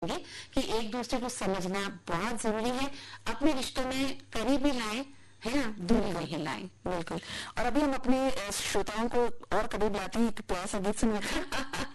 करेंगे कि एक दूसरे को समझना बहुत जरूरी है, अपने रिश्तों में करीबी लाए, है ना, दूरी नहीं लाए। बिल्कुल। और अभी हम अपने श्रोताओं को और करीब लाते हैं, एक प्यारा सा गीत सुनाते हैं।